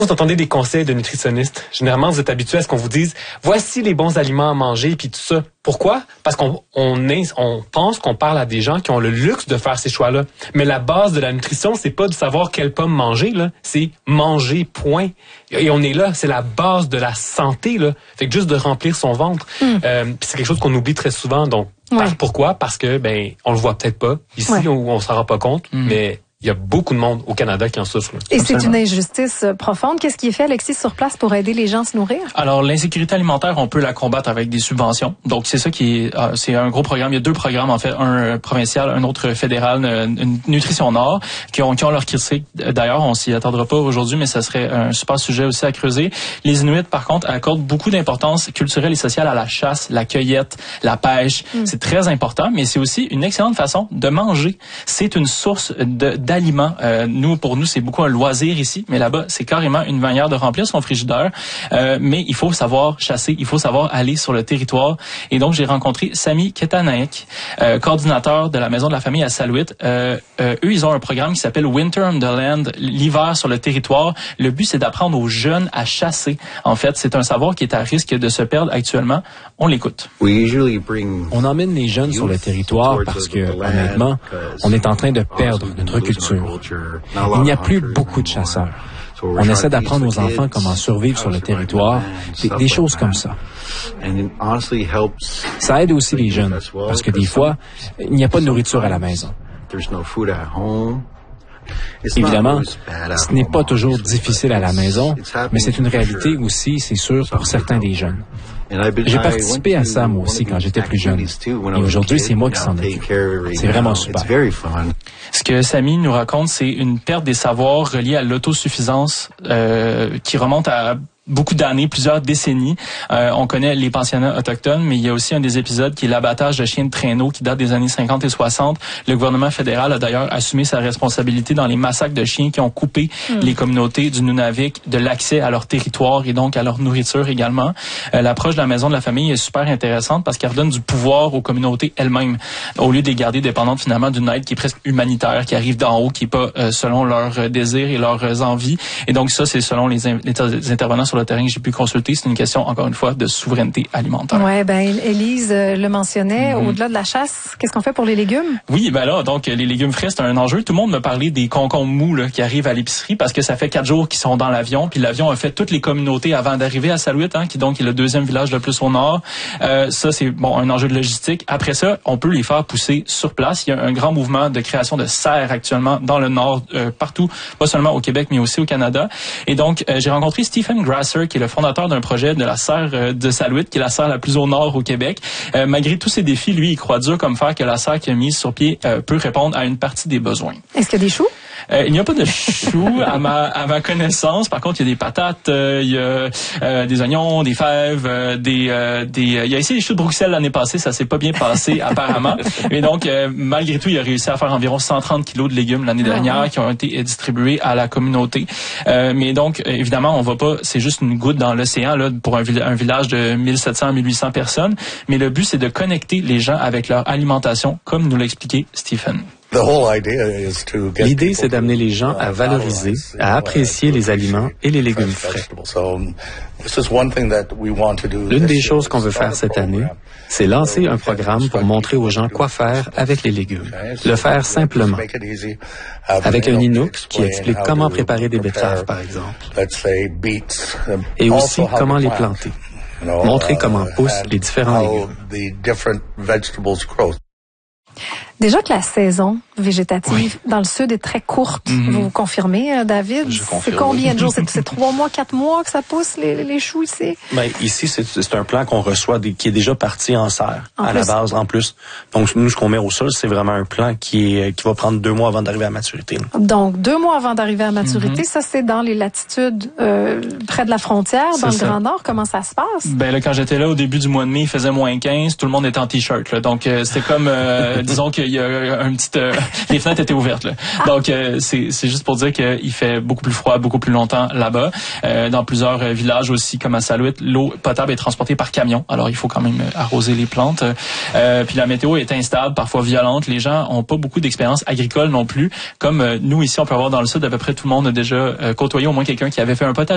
Vous entendez des conseils de nutritionnistes. Généralement, vous êtes habitué à ce qu'on vous dise « Voici les bons aliments à manger » puis tout ça. Pourquoi? Parce qu'on pense qu'on parle à des gens qui ont le luxe de faire ces choix-là. Mais la base de la nutrition, c'est pas de savoir quelle pomme manger, là. C'est manger, point. Et on est là, c'est la base de la santé, là. Fait que juste de remplir son ventre. Puis c'est quelque chose qu'on oublie très souvent. Donc, pourquoi? Parce que, on le voit peut-être pas. Ici, on s'en rend pas compte, mais il y a beaucoup de monde au Canada qui en souffre. Et c'est une injustice profonde. Qu'est-ce qui est fait, Alexis, sur place pour aider les gens à se nourrir? Alors, l'insécurité alimentaire, on peut la combattre avec des subventions. Donc, c'est ça qui est, c'est un gros programme. Il y a 2 programmes, en fait, un provincial, un autre fédéral, une Nutrition Nord, qui ont leur critique. D'ailleurs, on s'y attendra pas aujourd'hui, mais ça serait un super sujet aussi à creuser. Les Inuits, par contre, accordent beaucoup d'importance culturelle et sociale à la chasse, la cueillette, la pêche. C'est très important, mais c'est aussi une excellente façon de manger. C'est une source d'aliments. Pour nous, c'est beaucoup un loisir ici, mais là-bas, c'est carrément une manière de remplir son frigidaire. Mais il faut savoir chasser, il faut savoir aller sur le territoire. Et donc, j'ai rencontré Sami Ketanaek, coordinateur de la Maison de la Famille à Salouit. Eux, ils ont un programme qui s'appelle Winter on the Land, l'hiver sur le territoire. Le but, c'est d'apprendre aux jeunes à chasser. En fait, c'est un savoir qui est à risque de se perdre actuellement. On l'écoute. On emmène les jeunes sur le territoire parce que, honnêtement, on est en train de perdre notre culture. Il n'y a plus beaucoup de chasseurs. On essaie d'apprendre aux enfants comment survivre sur le territoire, des choses comme ça. Ça aide aussi les jeunes, parce que des fois, il n'y a pas de nourriture à la maison. Évidemment, ce n'est pas toujours difficile à la maison, mais c'est une réalité aussi, c'est sûr, pour certains des jeunes. J'ai participé à ça, moi aussi, quand j'étais plus jeune. Et aujourd'hui, c'est moi qui s'en occupe. C'est vraiment super. Ce que Sami nous raconte, c'est une perte des savoirs reliés à l'autosuffisance qui remonte à beaucoup d'années, plusieurs décennies. On connaît les pensionnats autochtones, mais il y a aussi un des épisodes qui est l'abattage de chiens de traîneau qui date des années 50 et 60. Le gouvernement fédéral a d'ailleurs assumé sa responsabilité dans les massacres de chiens qui ont coupé les communautés du Nunavik de l'accès à leur territoire et donc à leur nourriture également. L'approche de la Maison de la Famille est super intéressante parce qu'elle redonne du pouvoir aux communautés elles-mêmes au lieu de les garder dépendantes finalement d'une aide qui est presque humanitaire, qui arrive d'en haut, qui est pas selon leurs désirs et leurs envies. Et donc ça, c'est selon les intervenants sur le terrain que j'ai pu consulter. C'est une question, encore une fois, de souveraineté alimentaire. Oui, Élise le mentionnait. Au-delà de la chasse, qu'est-ce qu'on fait pour les légumes? Oui, donc, les légumes frais, c'est un enjeu. Tout le monde me parlait des concombres mous qui arrivent à l'épicerie parce que ça fait 4 jours qu'ils sont dans l'avion. Puis l'avion a fait toutes les communautés avant d'arriver à Salouit, qui est le 2e village le plus au nord. Ça, c'est un enjeu de logistique. Après ça, on peut les faire pousser sur place. Il y a un grand mouvement de création de serres actuellement dans le nord, partout, pas seulement au Québec, mais aussi au Canada. Et donc, j'ai rencontré Stephen Grasser, qui est le fondateur d'un projet de la serre de Salouit, qui est la serre la plus au nord au Québec. Malgré tous ces défis, lui, il croit dur comme fer que la serre qu'il a mise sur pied peut répondre à une partie des besoins. Est-ce qu'il y a des choux? Il n'y a pas de choux à ma connaissance. Par contre, il y a des patates, il y a des oignons, des fèves, il y a essayé des choux de Bruxelles l'année passée, ça s'est pas bien passé apparemment. Mais donc, malgré tout, il a réussi à faire environ 130 kilos de légumes l'année dernière qui ont été distribués à la communauté. Mais donc, évidemment, on va pas, c'est juste une goutte dans l'océan là pour un village de 1700 à 1800 personnes. Mais le but, c'est de connecter les gens avec leur alimentation, comme nous l'a expliqué Stephen. L'idée, c'est d'amener les gens à valoriser, à apprécier les aliments et les légumes frais. L'une des choses qu'on veut faire cette année, c'est lancer un programme pour montrer aux gens quoi faire avec les légumes. Le faire simplement. Avec un Inuk qui explique comment préparer des betteraves, par exemple. Et aussi comment les planter. Montrer comment poussent les différents légumes. Déjà que la saison végétative dans le sud est très courte. Vous confirmez, David? Je confirme. C'est combien de jours? C'est 3 mois, 4 mois que ça pousse, les choux ici? Ici, c'est un plan qu'on reçoit qui est déjà parti en serre, à la base, en plus. Donc, nous, ce qu'on met au sol, c'est vraiment un plan qui va prendre 2 mois avant d'arriver à maturité. Donc, 2 mois avant d'arriver à maturité, ça, c'est dans les latitudes près de la frontière, dans le Grand Nord. Comment ça se passe? Quand j'étais là, au début du mois de mai, il faisait moins 15, tout le monde était en T-shirt. Donc, c'était comme, disons qu'il y a un petit... les fenêtres étaient ouvertes. Là. Donc, c'est juste pour dire qu'il fait beaucoup plus froid, beaucoup plus longtemps là-bas. Dans plusieurs villages aussi, comme à Salouit, l'eau potable est transportée par camion. Alors, il faut quand même arroser les plantes. Puis la météo est instable, parfois violente. Les gens ont pas beaucoup d'expérience agricole non plus. Comme nous, ici, on peut avoir dans le sud, à peu près tout le monde a déjà côtoyé au moins quelqu'un qui avait fait un potager